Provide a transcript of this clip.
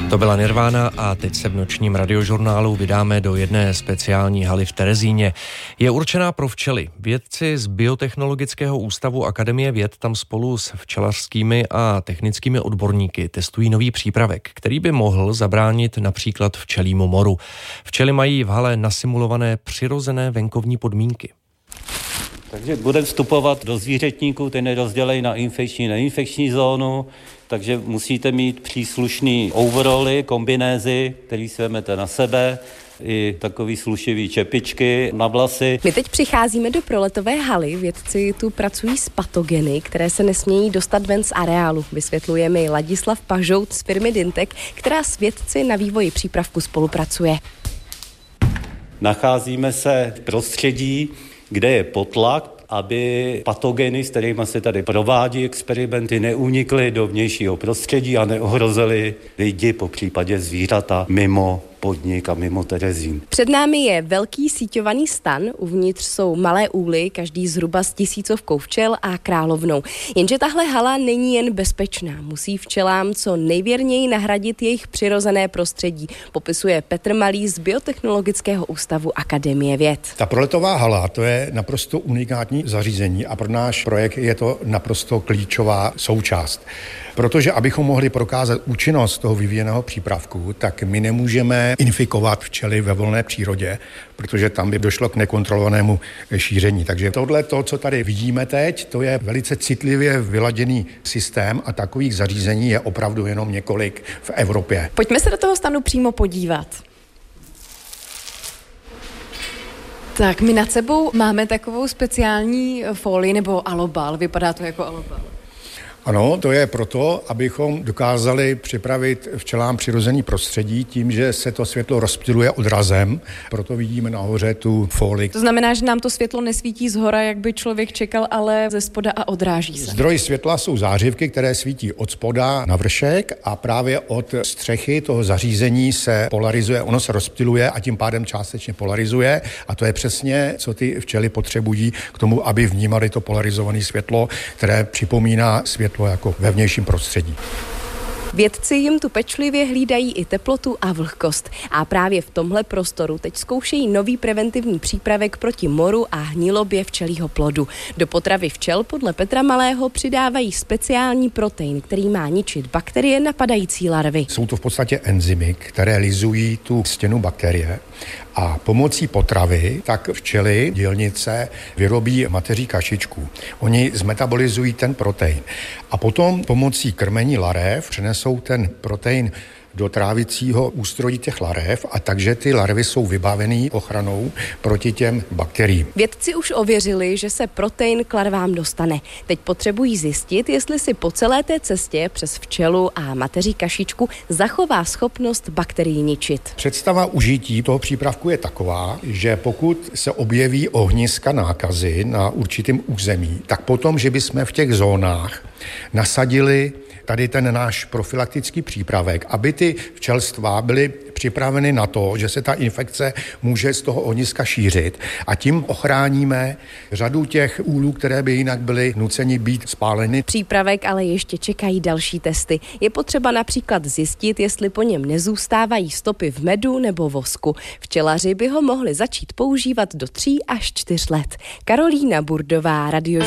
To byla Nirvana a teď se v nočním radiožurnálu vydáme do jedné speciální haly v Terezíně. Je určená pro včely. Vědci z Biotechnologického ústavu Akademie věd tam spolu s včelařskými a technickými odborníky testují nový přípravek, který by mohl zabránit například včelímu moru. Včely mají v hale nasimulované přirozené venkovní podmínky. Takže budeme vstupovat do zvířetníků, ten je rozdělený na infekční, neinfekční zónu, takže musíte mít příslušný overally, kombinézy, který si vezmete na sebe, i takový slušivý čepičky na vlasy. My teď přicházíme do proletové haly. Vědci tu pracují s patogeny, které se nesmějí dostat ven z areálu. Vysvětluje mi Ladislav Pažout z firmy Dyntek, která s vědci na vývoji přípravku spolupracuje. Nacházíme se v prostředí, kde je potlak, aby patogeny, s kterými se tady provádí experimenty, neunikly do vnějšího prostředí a neohrozily lidi, popřípadě zvířata mimo podnik a mimo Terezín. Před námi je velký síťovaný stan, uvnitř jsou malé úly, každý zhruba s 1000 včel a královnou. Jenže tahle hala není jen bezpečná, musí včelám co nejvěrněji nahradit jejich přirozené prostředí, popisuje Petr Malý z Biotechnologického ústavu Akademie věd. Ta proletová hala, to je naprosto unikátní zařízení a pro náš projekt je to naprosto klíčová součást. Protože abychom mohli prokázat účinnost toho vyvíjeného přípravku, tak my nemůžeme infikovat včely ve volné přírodě, protože tam by došlo k nekontrolovanému šíření. Takže tohle, co tady vidíme teď, to je velice citlivě vyladěný systém a takových zařízení je opravdu jenom několik v Evropě. Pojďme se do toho stanu přímo podívat. Tak, my nad sebou máme takovou speciální folii nebo alobal, vypadá to jako alobal. Ano, to je proto, abychom dokázali připravit včelám přirozený prostředí tím, že se to světlo rozptyluje odrazem, proto vidíme nahoře tu folii. To znamená, že nám to světlo nesvítí zhora, jak by člověk čekal, ale ze spoda a odráží se. Zdroj světla jsou zářivky, které svítí od spoda na vršek a právě od střechy toho zařízení se polarizuje, ono se rozptyluje a tím pádem částečně polarizuje a to je přesně, co ty včely potřebují k tomu, aby vnímali to polarizované světlo, které připomíná světlo jako ve vnějším prostředí. Vědci jim tu pečlivě hlídají i teplotu a vlhkost. A právě v tomhle prostoru teď zkoušejí nový preventivní přípravek proti moru a hnilobě včelího plodu. Do potravy včel podle Petra Malého přidávají speciální protein, který má ničit bakterie napadající larvy. Jsou to v podstatě enzymy, které lizují tu stěnu bakterie a pomocí potravy tak včely, dělnice, vyrobí mateří kašičku. Oni zmetabolizují ten protein a potom pomocí krmení larev přenesou ten protein do trávicího ústrojí těch larev a takže ty larvy jsou vybavený ochranou proti těm bakteriím. Vědci už ověřili, že se protein k larvám dostane. Teď potřebují zjistit, jestli si po celé té cestě přes včelu a mateří kašičku zachová schopnost bakterií ničit. Představa užití toho přípravku je taková, že pokud se objeví ohniska nákazy na určitém území, tak potom, že bychom v těch zónách nasadili tady ten náš profylaktický přípravek, aby ty včelstva byly připraveny na to, že se ta infekce může z toho ohniska šířit a tím ochráníme řadu těch úlů, které by jinak byly nuceni být spáleny. Přípravek ale ještě čekají další testy. Je potřeba například zjistit, jestli po něm nezůstávají stopy v medu nebo vosku. Včelaři by ho mohli začít používat do 3 až 4 let. Karolína Burdová, Radio